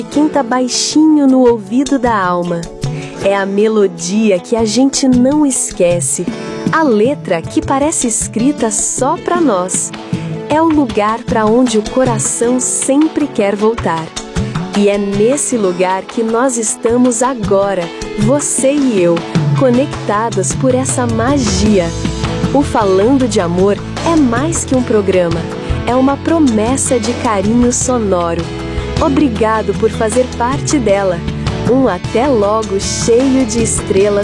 quinta baixinho no ouvido da alma. É a melodia que a gente não esquece, a letra que parece escrita só pra nós. É o lugar para onde o coração sempre quer voltar. E é nesse lugar que nós estamos agora, você e eu, conectadas por essa magia. O Falando de Amor é mais que um programa, é uma promessa de carinho sonoro. Obrigado por fazer parte dela. Um até logo cheio de estrelas